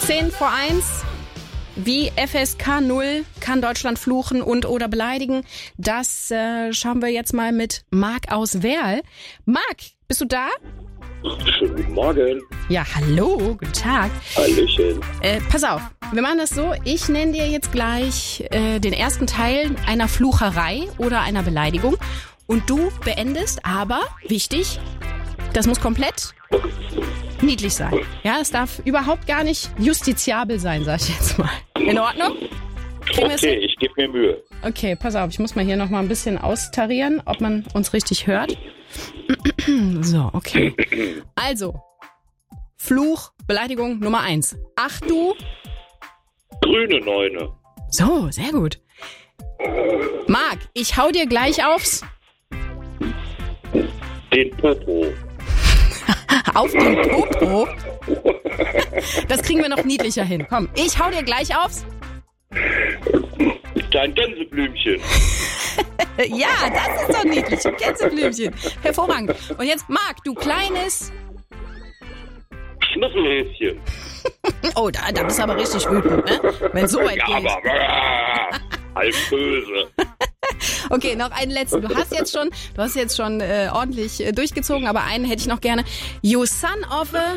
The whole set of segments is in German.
10 vor 1. Wie FSK 0 kann Deutschland fluchen und oder beleidigen? Das schauen wir jetzt mal mit Marc aus Werl. Marc, bist du da? Schönen guten Morgen. Ja, hallo, guten Tag. Hallöchen. Pass auf, wir machen das so. Ich nenne dir jetzt gleich den ersten Teil einer Flucherei oder einer Beleidigung. Und du beendest, aber, wichtig, das muss komplett niedlich sein. Ja, es darf überhaupt gar nicht justiziabel sein, sag ich jetzt mal. In Ordnung? Okay, ich gebe mir Mühe. Okay, pass auf, ich muss mal hier noch mal ein bisschen austarieren, ob man uns richtig hört. So, okay. Also, Fluch, Beleidigung Nummer 1. Ach du. Grüne Neune. So, sehr gut. Marc, ich hau dir gleich aufs... Den Popo. Auf den Popo? Das kriegen wir noch niedlicher hin. Komm, ich hau dir gleich aufs... Dein Gänseblümchen. Ja, das ist doch niedlich. Ein Gänseblümchen. Hervorragend. Und jetzt, Marc, du kleines... Schnuffelhäschen. Oh, da bist du aber richtig wütend, ne? Wenn so weit Ja, geht. aber halb böse. Okay, noch einen letzten. Du hast jetzt schon ordentlich durchgezogen, aber einen hätte ich noch gerne. You son of a...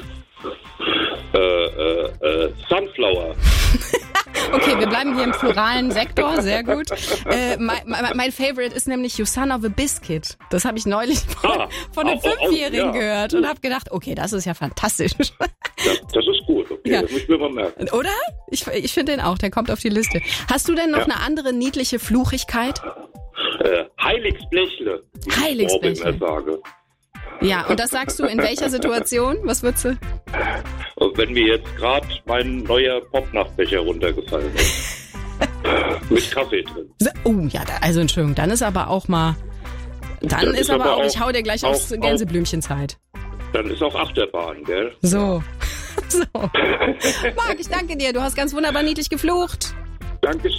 Sunflower. Okay, wir bleiben hier im pluralen Sektor, sehr gut. Mein Favorite ist nämlich You son of a biscuit. Das habe ich neulich von einem Fünfjährigen gehört und habe gedacht, okay, das ist ja fantastisch. Das ist gut, okay, ja. Das müssen wir mal merken. Oder? Ich finde den auch, der kommt auf die Liste. Hast du denn noch eine andere niedliche Fluchigkeit? Heiligsblechle. Heiligsblechle. Sage. Ja, und das sagst du in welcher Situation? Was würdest du? Wenn mir jetzt gerade mein neuer Popnachtbecher runtergefallen ist. Mit Kaffee drin. Oh ja, also Entschuldigung, dann ist aber auch mal... Dann ist aber auch, ich hau dir gleich aufs Gänseblümchenzeit. Dann ist auch Achterbahn, gell? So. So. Marc, ich danke dir, du hast ganz wunderbar niedlich geflucht. Dankeschön.